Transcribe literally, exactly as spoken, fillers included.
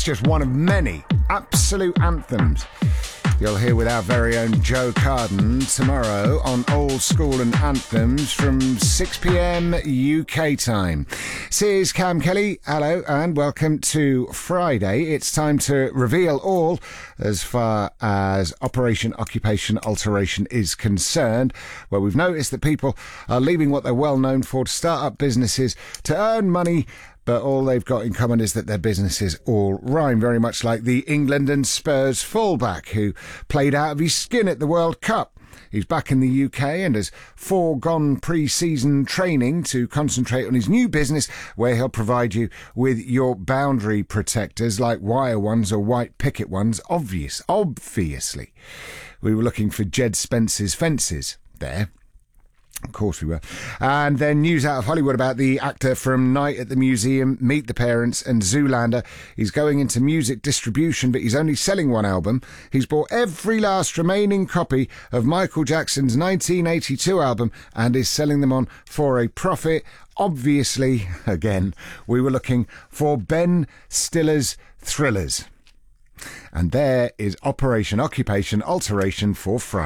That's just one of many absolute anthems you'll hear with our very own Joe Carden tomorrow on Old School and Anthems from six p.m. U K time. This is Cam Kelly. Hello and welcome to Friday. It's time to reveal all as far as Operation Occupation Alteration is concerned, where we've noticed that people are leaving what they're well known for to start up businesses to earn money, but all they've got in common is that their businesses all rhyme, very much like the England and Spurs fullback who played out of his skin at the World Cup. He's back in the U K and has foregone pre-season training to concentrate on his new business, where he'll provide you with your boundary protectors like wire ones or white picket ones. Obvious, obviously. We were looking for Jed Spence's fences there. Of course we were. And then news out of Hollywood about the actor from Night at the Museum, Meet the Parents and Zoolander. He's going into music distribution, but he's only selling one album. He's bought every last remaining copy of Michael Jackson's nineteen eighty-two album and is selling them on for a profit. Obviously, again, we were looking for Ben Stiller's Thrillers. And there is Operation Occupation Alteration for Friday.